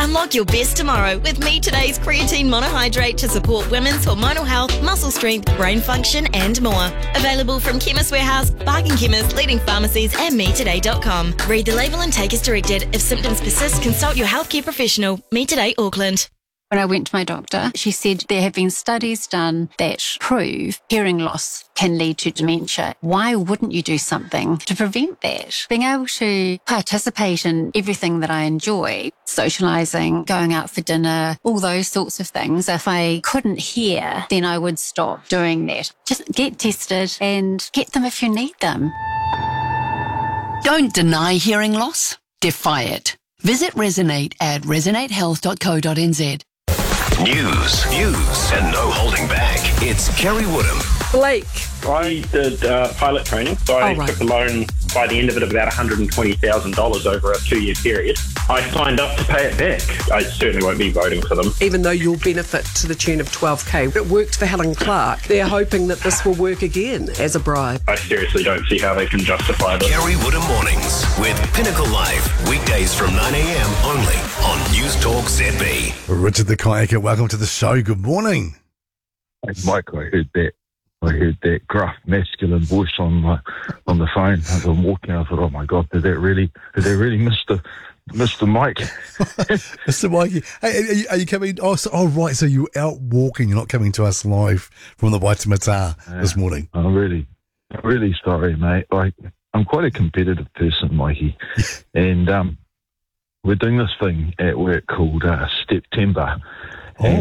Unlock your best tomorrow with Me Today's Creatine Monohydrate to support women's hormonal health, muscle strength, brain function and more. Available from Chemist Warehouse, Bargain Chemist, leading pharmacies and metoday.com. Read the label and take as directed. If symptoms persist, consult your healthcare professional. Me Today Auckland. When I went to my doctor, she said there have been studies done that prove hearing loss can lead to dementia. Why wouldn't you do something to prevent that? Being able to participate in everything that I enjoy, socialising, going out for dinner, all those sorts of things, if I couldn't hear, then I would stop doing that. Just get tested and get them if you need them. Don't deny hearing loss. Defy it. Visit Resonate at resonatehealth.co.nz. News, and no holding back. It's Kerry Woodham. Blake. I did pilot training, so I took a loan by the end of it of about $120,000 over a 2-year period. I signed up to pay it back. I certainly won't be voting for them. Even though you'll benefit to the tune of $12,000, it worked for Helen Clark. They're hoping that this will work again as a bribe. I seriously don't see how they can justify this. Kerry Woodham Mornings with Pinnacle Live. Weekdays from 9 a.m. only on News Talk ZB. Richard the Kayaker, welcome to the show. Good morning. Hey, Mike, I heard that gruff, masculine voice on the phone as I'm walking. I thought, oh my God, did that really Mr. Mike? Mr. Mikey, hey, are you coming? Right, so you're out walking. You're not coming to us live from the Waitemata this morning. I'm really sorry, mate. I'm quite a competitive person, Mikey, and we're doing this thing at work called Step-Tember.